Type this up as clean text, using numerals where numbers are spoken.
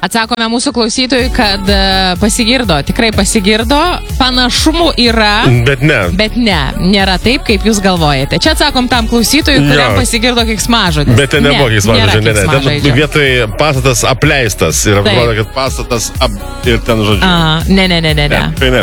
Atsakome mūsų klausytojui, kad pasigirdo, tikrai pasigirdo, panašumų yra, bet nėra taip, kaip jūs galvojate. Čia atsakom tam klausytojui, kuriam pasigirdo keiksmažodis. Bet ten nebuvo keiksmažodžio, ten vietoj pastatas apleistas ir atrodo, kad pastatas ir ten žodžiu. Ne.